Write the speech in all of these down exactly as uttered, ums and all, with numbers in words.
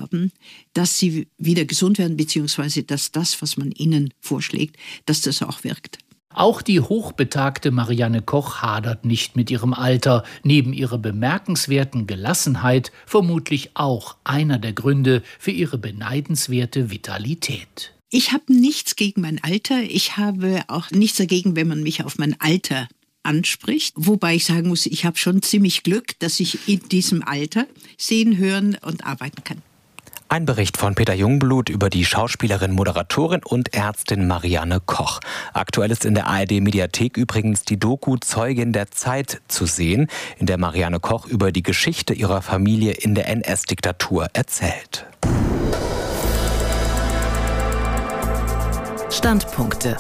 haben, dass sie wieder gesund werden, beziehungsweise dass das, was man ihnen vorschlägt, dass das auch wirkt. Auch die hochbetagte Marianne Koch hadert nicht mit ihrem Alter. Neben ihrer bemerkenswerten Gelassenheit vermutlich auch einer der Gründe für ihre beneidenswerte Vitalität. Ich habe nichts gegen mein Alter. Ich habe auch nichts dagegen, wenn man mich auf mein Alter anspricht. Wobei ich sagen muss, ich habe schon ziemlich Glück, dass ich in diesem Alter sehen, hören und arbeiten kann. Ein Bericht von Peter Jungblut über die Schauspielerin, Moderatorin und Ärztin Marianne Koch. Aktuell ist in der A R D-Mediathek übrigens die Doku Zeugin der Zeit zu sehen, in der Marianne Koch über die Geschichte ihrer Familie in der N S-Diktatur erzählt. Standpunkte.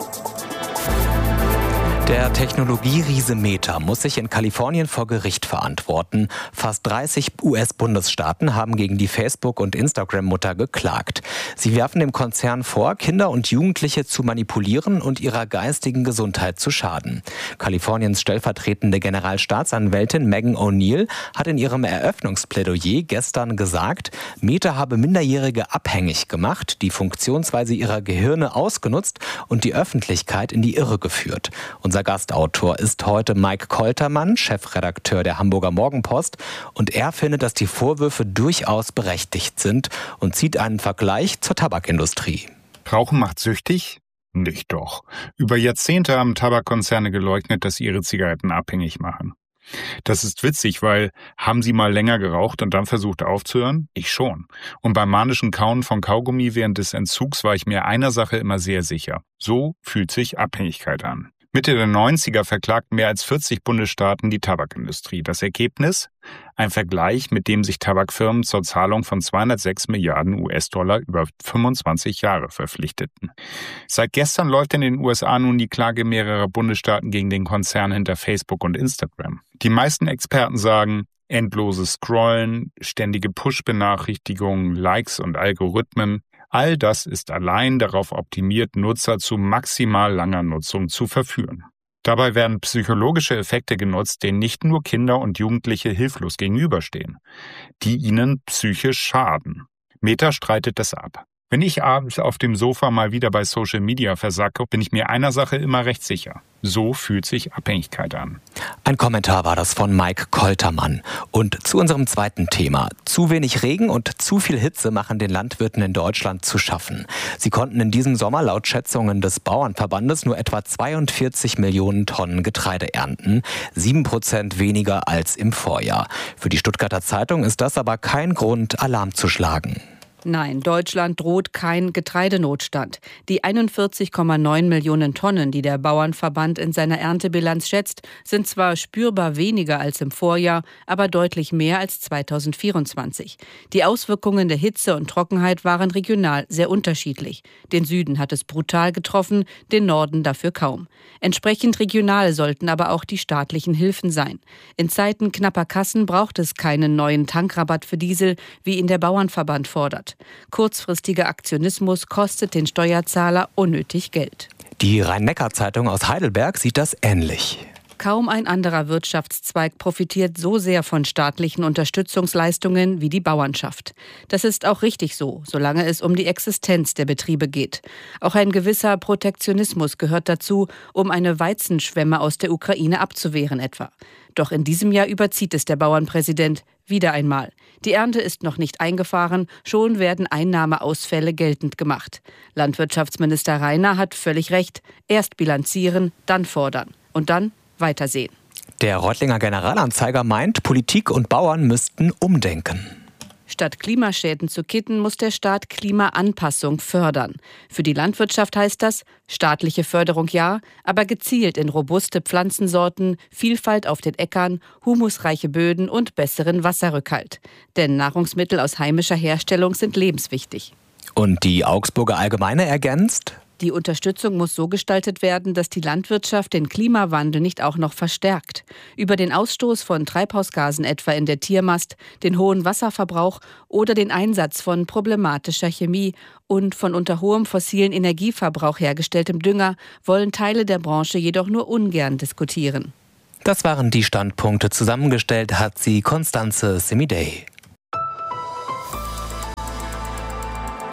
Der Technologieriese Meta muss sich in Kalifornien vor Gericht verantworten. Fast dreißig U S-Bundesstaaten haben gegen die Facebook- und Instagram-Mutter geklagt. Sie werfen dem Konzern vor, Kinder und Jugendliche zu manipulieren und ihrer geistigen Gesundheit zu schaden. Kaliforniens stellvertretende Generalstaatsanwältin Megan O'Neill hat in ihrem Eröffnungsplädoyer gestern gesagt, Meta habe Minderjährige abhängig gemacht, die Funktionsweise ihrer Gehirne ausgenutzt und die Öffentlichkeit in die Irre geführt. Unser Gastautor ist heute Mike Koltermann, Chefredakteur der Hamburger Morgenpost. Und er findet, dass die Vorwürfe durchaus berechtigt sind und zieht einen Vergleich zur Tabakindustrie. Rauchen macht süchtig? Nicht doch. Über Jahrzehnte haben Tabakkonzerne geleugnet, dass sie ihre Zigaretten abhängig machen. Das ist witzig, weil haben Sie mal länger geraucht und dann versucht aufzuhören? Ich schon. Und beim manischen Kauen von Kaugummi während des Entzugs war ich mir einer Sache immer sehr sicher. So fühlt sich Abhängigkeit an. Mitte der neunziger verklagten mehr als vierzig Bundesstaaten die Tabakindustrie. Das Ergebnis? Ein Vergleich, mit dem sich Tabakfirmen zur Zahlung von zweihundertsechs Milliarden U S-Dollar über fünfundzwanzig Jahre verpflichteten. Seit gestern läuft in den U S A nun die Klage mehrerer Bundesstaaten gegen den Konzern hinter Facebook und Instagram. Die meisten Experten sagen, endloses Scrollen, ständige Push-Benachrichtigungen, Likes und Algorithmen, all das ist allein darauf optimiert, Nutzer zu maximal langer Nutzung zu verführen. Dabei werden psychologische Effekte genutzt, denen nicht nur Kinder und Jugendliche hilflos gegenüberstehen, die ihnen psychisch schaden. Meta streitet das ab. Wenn ich abends auf dem Sofa mal wieder bei Social Media versacke, bin ich mir einer Sache immer recht sicher. So fühlt sich Abhängigkeit an. Ein Kommentar war das von Mike Koltermann. Und zu unserem zweiten Thema. Zu wenig Regen und zu viel Hitze machen den Landwirten in Deutschland zu schaffen. Sie konnten in diesem Sommer laut Schätzungen des Bauernverbandes nur etwa zweiundvierzig Millionen Tonnen Getreide ernten. Sieben Prozent weniger als im Vorjahr. Für die Stuttgarter Zeitung ist das aber kein Grund, Alarm zu schlagen. Nein, Deutschland droht kein Getreidenotstand. Die einundvierzig Komma neun Millionen Tonnen, die der Bauernverband in seiner Erntebilanz schätzt, sind zwar spürbar weniger als im Vorjahr, aber deutlich mehr als zweitausendvierundzwanzig. Die Auswirkungen der Hitze und Trockenheit waren regional sehr unterschiedlich. Den Süden hat es brutal getroffen, den Norden dafür kaum. Entsprechend regional sollten aber auch die staatlichen Hilfen sein. In Zeiten knapper Kassen braucht es keinen neuen Tankrabatt für Diesel, wie ihn der Bauernverband fordert. Kurzfristiger Aktionismus kostet den Steuerzahler unnötig Geld. Die Rhein-Neckar-Zeitung aus Heidelberg sieht das ähnlich. Kaum ein anderer Wirtschaftszweig profitiert so sehr von staatlichen Unterstützungsleistungen wie die Bauernschaft. Das ist auch richtig so, solange es um die Existenz der Betriebe geht. Auch ein gewisser Protektionismus gehört dazu, um eine Weizenschwemme aus der Ukraine abzuwehren etwa. Doch in diesem Jahr überzieht es der Bauernpräsident wieder einmal. Die Ernte ist noch nicht eingefahren, schon werden Einnahmeausfälle geltend gemacht. Landwirtschaftsminister Rainer hat völlig recht. Erst bilanzieren, dann fordern und dann weitersehen. Der Reutlinger Generalanzeiger meint, Politik und Bauern müssten umdenken. Statt Klimaschäden zu kitten, muss der Staat Klimaanpassung fördern. Für die Landwirtschaft heißt das, staatliche Förderung ja, aber gezielt in robuste Pflanzensorten, Vielfalt auf den Äckern, humusreiche Böden und besseren Wasserrückhalt. Denn Nahrungsmittel aus heimischer Herstellung sind lebenswichtig. Und die Augsburger Allgemeine ergänzt: Die Unterstützung muss so gestaltet werden, dass die Landwirtschaft den Klimawandel nicht auch noch verstärkt. Über den Ausstoß von Treibhausgasen etwa in der Tiermast, den hohen Wasserverbrauch oder den Einsatz von problematischer Chemie und von unter hohem fossilen Energieverbrauch hergestelltem Dünger wollen Teile der Branche jedoch nur ungern diskutieren. Das waren die Standpunkte. Zusammengestellt hat sie Constanze Semidey.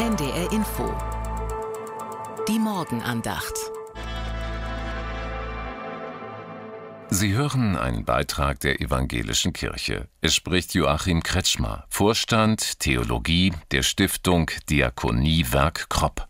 N D R Info. Die Morgenandacht. Sie hören einen Beitrag der Evangelischen Kirche. Es spricht Joachim Kretschmer, Vorstand Theologie der Stiftung Diakoniewerk Kropp.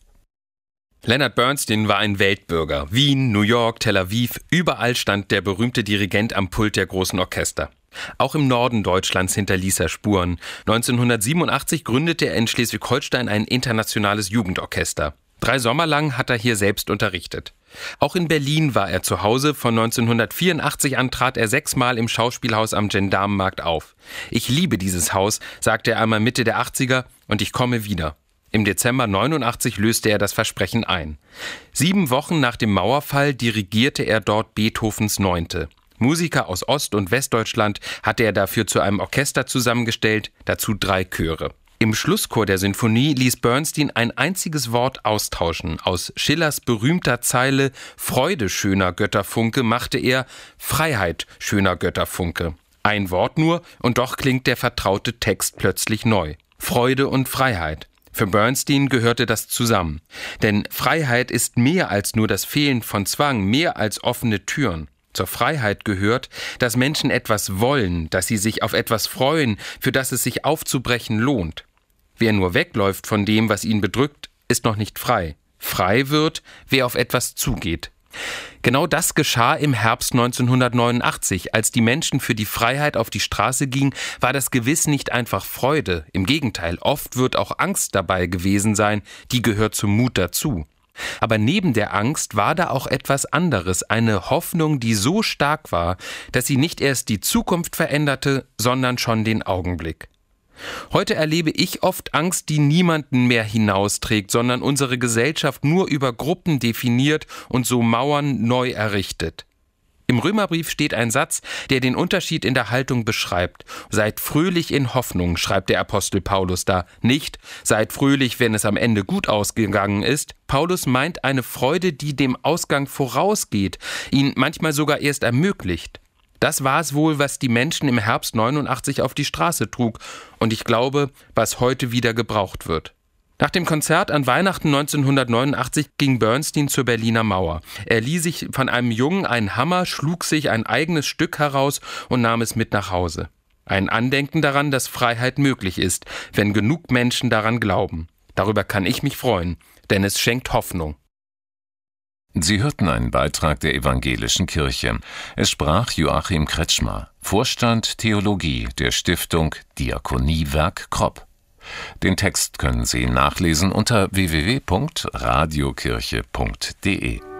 Leonard Bernstein war ein Weltbürger. Wien, New York, Tel Aviv, überall stand der berühmte Dirigent am Pult der großen Orchester. Auch im Norden Deutschlands hinterließ er Spuren. neunzehnhundertsiebenundachtzig gründete er in Schleswig-Holstein ein internationales Jugendorchester. Drei Sommer lang hat er hier selbst unterrichtet. Auch in Berlin war er zu Hause. Von neunzehnhundertvierundachtzig an trat er sechsmal im Schauspielhaus am Gendarmenmarkt auf. Ich liebe dieses Haus, sagte er einmal Mitte der achtziger, und ich komme wieder. Im Dezember neunundachtzig löste er das Versprechen ein. Sieben Wochen nach dem Mauerfall dirigierte er dort Beethovens Neunte. Musiker aus Ost- und Westdeutschland hatte er dafür zu einem Orchester zusammengestellt, dazu drei Chöre. Im Schlusschor der Sinfonie ließ Bernstein ein einziges Wort austauschen. Aus Schillers berühmter Zeile »Freude, schöner Götterfunke« machte er »Freiheit, schöner Götterfunke«. Ein Wort nur, und doch klingt der vertraute Text plötzlich neu. Freude und Freiheit. Für Bernstein gehörte das zusammen. Denn Freiheit ist mehr als nur das Fehlen von Zwang, mehr als offene Türen. Zur Freiheit gehört, dass Menschen etwas wollen, dass sie sich auf etwas freuen, für das es sich aufzubrechen lohnt. Wer nur wegläuft von dem, was ihn bedrückt, ist noch nicht frei. Frei wird, wer auf etwas zugeht. Genau das geschah im Herbst neunzehnhundertneunundachtzig. Als die Menschen für die Freiheit auf die Straße gingen, war das gewiss nicht einfach Freude. Im Gegenteil, oft wird auch Angst dabei gewesen sein, die gehört zum Mut dazu. Aber neben der Angst war da auch etwas anderes, eine Hoffnung, die so stark war, dass sie nicht erst die Zukunft veränderte, sondern schon den Augenblick. Heute erlebe ich oft Angst, die niemanden mehr hinausträgt, sondern unsere Gesellschaft nur über Gruppen definiert und so Mauern neu errichtet. Im Römerbrief steht ein Satz, der den Unterschied in der Haltung beschreibt. Seid fröhlich in Hoffnung, schreibt der Apostel Paulus da. Nicht, seid fröhlich, wenn es am Ende gut ausgegangen ist. Paulus meint eine Freude, die dem Ausgang vorausgeht, ihn manchmal sogar erst ermöglicht. Das war es wohl, was die Menschen im Herbst neunundachtzig auf die Straße trug und ich glaube, was heute wieder gebraucht wird. Nach dem Konzert an Weihnachten neunzehnhundertneunundachtzig ging Bernstein zur Berliner Mauer. Er lieh sich von einem Jungen einen Hammer, schlug sich ein eigenes Stück heraus und nahm es mit nach Hause. Ein Andenken daran, dass Freiheit möglich ist, wenn genug Menschen daran glauben. Darüber kann ich mich freuen, denn es schenkt Hoffnung. Sie hörten einen Beitrag der Evangelischen Kirche. Es sprach Joachim Kretschmer, Vorstand Theologie der Stiftung Diakoniewerk Kropp. Den Text können Sie nachlesen unter w w w punkt radiokirche punkt d e.